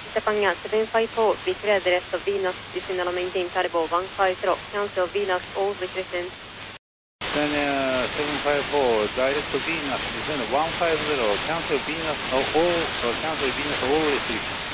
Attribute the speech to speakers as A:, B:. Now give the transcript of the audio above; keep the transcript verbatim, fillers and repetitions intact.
A: Japan seven five four, declare address of Venus, descend on maintain Taribo one five zero, cancel Venus, all requesting.
B: Then seven five four, direct to Venus, descend one five zero, cancel Venus, all, all cancel Venus, all requesting.